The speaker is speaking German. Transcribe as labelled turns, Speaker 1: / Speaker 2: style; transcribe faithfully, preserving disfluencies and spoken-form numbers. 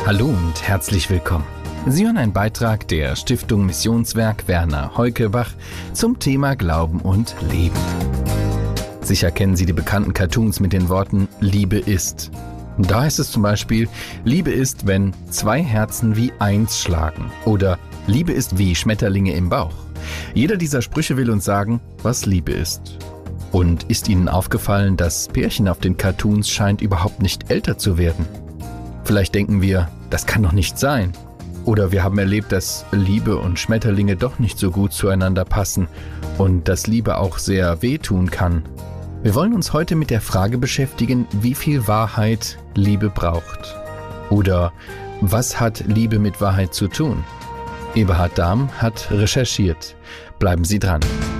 Speaker 1: Hallo und herzlich willkommen. Sie hören einen Beitrag der Stiftung Missionswerk Werner Heukebach zum Thema Glauben und Leben. Sicher kennen Sie die bekannten Cartoons mit den Worten Liebe ist. Da heißt es zum Beispiel, Liebe ist, wenn zwei Herzen wie eins schlagen, oder Liebe ist wie Schmetterlinge im Bauch. Jeder dieser Sprüche will uns sagen, was Liebe ist. Und ist Ihnen aufgefallen, das Pärchen auf den Cartoons scheint überhaupt nicht älter zu werden? Vielleicht denken wir, das kann doch nicht sein. Oder wir haben erlebt, dass Liebe und Schmetterlinge doch nicht so gut zueinander passen und dass Liebe auch sehr wehtun kann. Wir wollen uns heute mit der Frage beschäftigen, wie viel Wahrheit Liebe braucht. Oder was hat Liebe mit Wahrheit zu tun? Eberhard Dahm hat recherchiert. Bleiben Sie dran.